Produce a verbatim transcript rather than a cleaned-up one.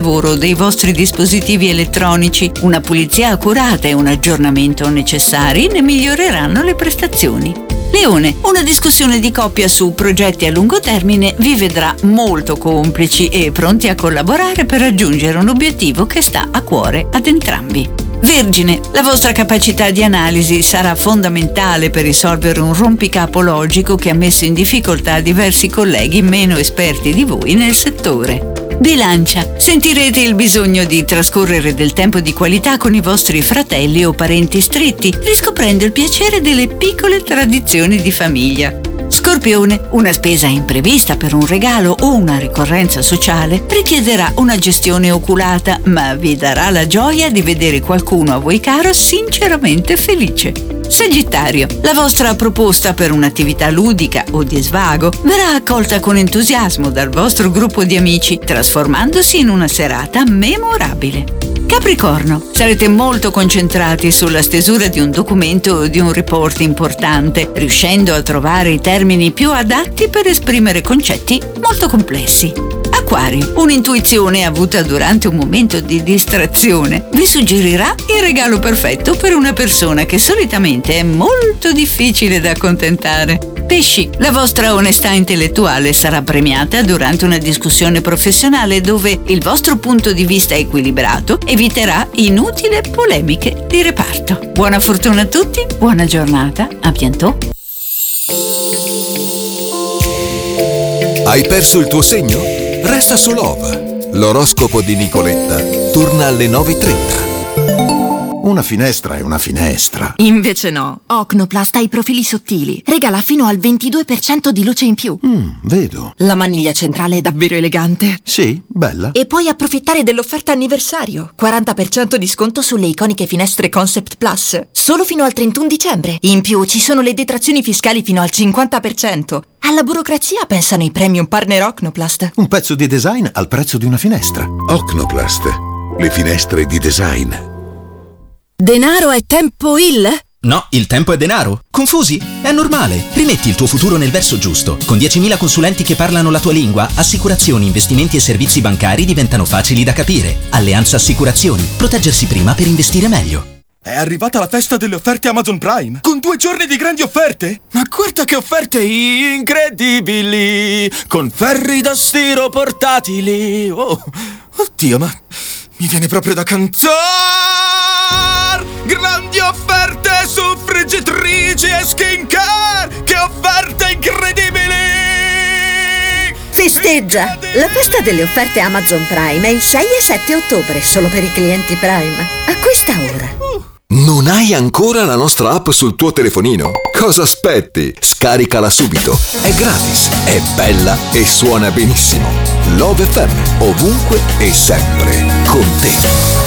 lavoro dei vostri dispositivi elettronici, una pulizia accurata e un aggiornamento necessari ne miglioreranno le prestazioni. Leone, una discussione di coppia su progetti a lungo termine vi vedrà molto complici e pronti a collaborare per raggiungere un obiettivo che sta a cuore ad entrambi. Vergine, la vostra capacità di analisi sarà fondamentale per risolvere un rompicapo logico che ha messo in difficoltà diversi colleghi meno esperti di voi nel settore. Bilancia, sentirete il bisogno di trascorrere del tempo di qualità con i vostri fratelli o parenti stretti, riscoprendo il piacere delle piccole tradizioni di famiglia. Scorpione, una spesa imprevista per un regalo o una ricorrenza sociale richiederà una gestione oculata, ma vi darà la gioia di vedere qualcuno a voi caro sinceramente felice. Sagittario, la vostra proposta per un'attività ludica o di svago verrà accolta con entusiasmo dal vostro gruppo di amici, trasformandosi in una serata memorabile. Capricorno, sarete molto concentrati sulla stesura di un documento o di un report importante, riuscendo a trovare i termini più adatti per esprimere concetti molto complessi. Acquario, un'intuizione avuta durante un momento di distrazione vi suggerirà il regalo perfetto per una persona che solitamente è molto difficile da accontentare. Pesci, la vostra onestà intellettuale sarà premiata durante una discussione professionale dove il vostro punto di vista equilibrato eviterà inutili polemiche di reparto. Buona fortuna a tutti, buona giornata, a bientôt. Hai perso il tuo segno? Resta su Love. L'oroscopo di Nicoletta torna alle nove e trenta. Una finestra è una finestra. Invece no. Ocnoplast ha i profili sottili. Regala fino al ventidue per cento di luce in più. Mm, vedo. La maniglia centrale è davvero elegante. Sì, bella. E puoi approfittare dell'offerta anniversario. quaranta per cento di sconto sulle iconiche finestre Concept Plus. Solo fino al trentuno dicembre. In più ci sono le detrazioni fiscali fino al cinquanta per cento. Alla burocrazia pensano i premium partner Ocnoplast. Un pezzo di design al prezzo di una finestra. Ocnoplast, le finestre di design. Denaro è tempo il? No, il tempo è denaro. Confusi? È normale. Rimetti il tuo futuro nel verso giusto. Con diecimila consulenti che parlano la tua lingua, assicurazioni, investimenti e servizi bancari diventano facili da capire. Alleanza Assicurazioni. Proteggersi prima per investire meglio. È arrivata la festa delle offerte Amazon Prime, con due giorni di grandi offerte. Ma guarda che offerte incredibili, con ferri da stiro portatili. Oh, oddio, ma mi viene proprio da cantare. Grandi offerte su friggitrici e skincare. Che offerte incredibili! Festeggia! La festa delle offerte Amazon Prime è il sei e sette ottobre, solo per i clienti Prime. A questa ora. Non hai ancora la nostra app sul tuo telefonino? Cosa aspetti? Scaricala subito. È gratis, è bella e suona benissimo. Love F M, ovunque e sempre con te.